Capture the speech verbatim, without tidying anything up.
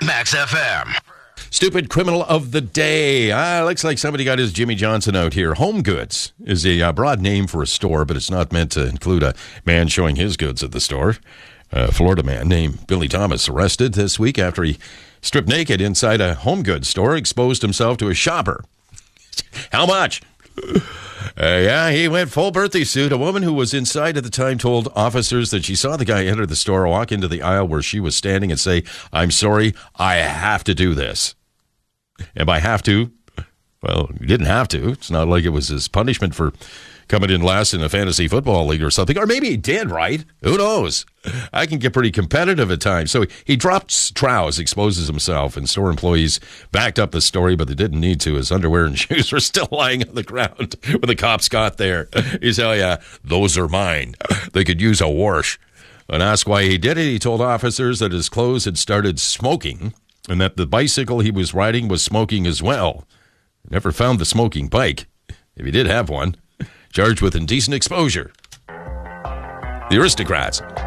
Max F M. Stupid criminal of the day. Ah, looks like somebody got his Jimmy Johnson out here. Home Goods is a uh, broad name for a store, but it's not meant to include a man showing his goods at the store. A Florida man named Billy Thomas arrested this week after he stripped naked inside a home goods store, exposed himself to a shopper. How much? Uh, yeah, he went full birthday suit. A woman who was inside at the time told officers that she saw the guy enter the store, walk into the aisle where she was standing and say, "I'm sorry, I have to do this." And by have to, well, he didn't have to. It's not like it was his punishment for coming in last in a fantasy football league or something. Or maybe he did, right? Who knows? I can get pretty competitive at times. So he drops trows, exposes himself, and store employees backed up the story, but they didn't need to. His underwear and shoes were still lying on the ground when the cops got there. He said, "Oh, yeah, those are mine. They could use a wash." When asked why he did it, he told officers that his clothes had started smoking and that the bicycle he was riding was smoking as well. Never found the smoking bike, if he did have one. Charged with indecent exposure. The Aristocrats.